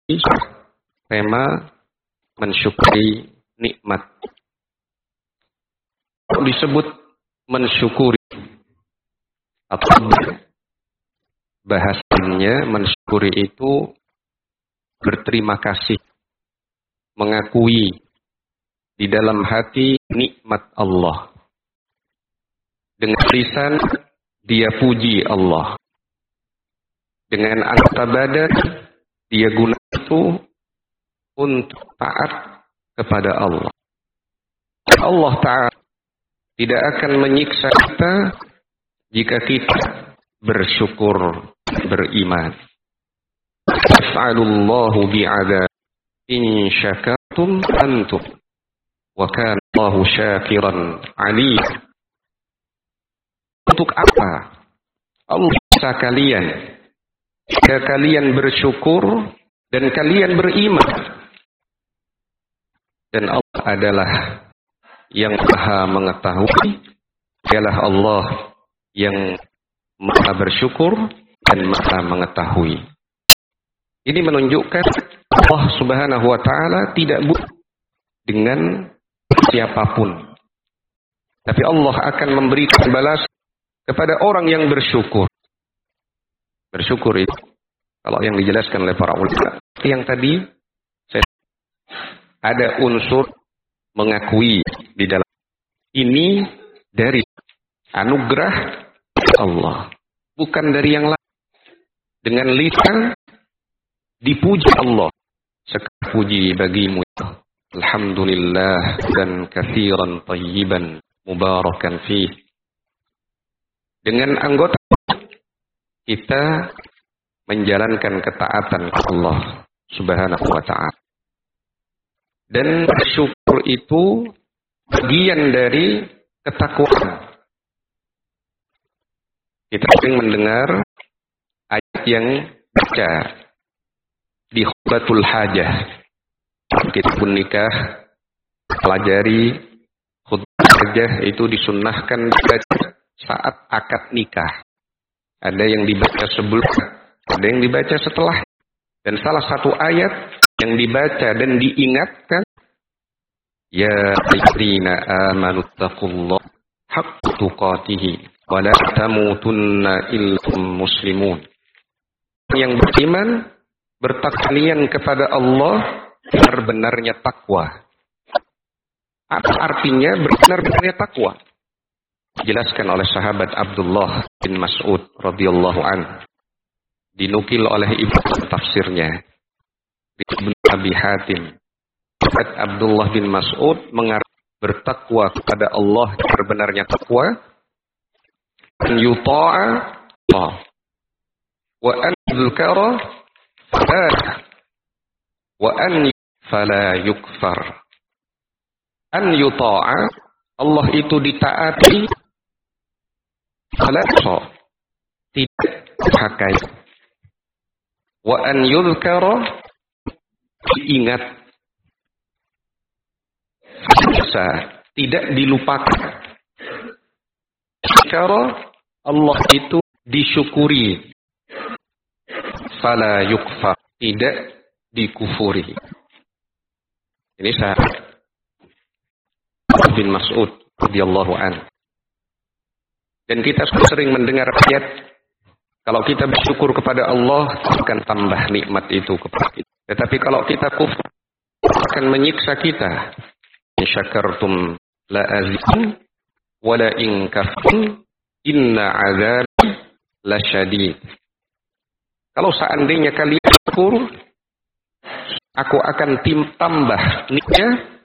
tema mensyukuri nikmat. Disebut mensyukuri atau bahasanya mensyukuri itu berterima kasih, mengakui di dalam hati nikmat Allah. Dengan lisan dia puji Allah. Dengan anggota badan dia gunakan itu untuk taat kepada Allah. Allah Ta'ala tidak akan menyiksa kita jika kita bersyukur, beriman. Yaf'alullahu bi'adab in syakartum antum wa kana Allahu syakiran alim. Untuk apa Allah bisa kalian jika kalian bersyukur dan kalian beriman? Dan Allah adalah yang maha mengetahui, dialah Allah yang maha bersyukur dan maha mengetahui. Ini menunjukkan Allah Subhanahu wa Ta'ala tidak butuh dengan siapapun, tapi Allah akan memberikan balas kepada orang yang bersyukur. Bersyukur itu, kalau yang dijelaskan oleh para ulama, yang tadi ada unsur mengakui di dalam ini dari anugerah Allah, bukan dari yang lain. Dengan lisan dipuji Allah, segala puji bagimu alhamdulillah dan katsiran thayyiban mubarakan fih. Dengan anggota kita menjalankan ketaatan Allah Subhanahu wa Ta'ala. Dan bersyukur itu bagian dari ketakwaan. Kita sering mendengar ayat yang baca di khutbatul hajah. Kita pun nikah, pelajari khutbah hajah itu disunnahkan dibaca saat akad nikah. Ada yang dibaca sebelum, ada yang dibaca setelah. Dan salah satu ayat yang dibaca dan diingatkan, ya ayyuhallazina amanu taqullaha haqqa tuqatih wa la tamutunna illa muslimun. Yang beriman, bertaklian kepada Allah benar-benarnya takwa. Apa artinya benar-benarnya takwa? Dijelaskan oleh sahabat Abdullah bin Mas'ud radhiyallahu anhu. Dinukil oleh Ibnu tafsirnya Ibnu Abi Hatim. Abdullah bin Mas'ud mengartikan bertakwa kepada Allah benar-benarnya takwa, an yuta'a wa an yuzkara wa an fala yukfar. An yuta'a, Allah itu ditaati, fala tidak dipakai. Wa an yuzkara, diingat, bisa tidak dilupakan. Cara Allah itu disyukuri, fala yukfar, tidak dikufuri. Ini sahabat bin Mas'ud radhiyallahu anhu. Dan kita sering mendengar ayat, kalau kita bersyukur kepada Allah akan tambah nikmat itu kepada kita. Tetapi kalau kita kufur akan menyiksa kita. In syakartum la azikum wa la in kafartum inna 'adzabi lasyadid. Kalau seandainya kalian syukur, aku akan tambah nikmatnya.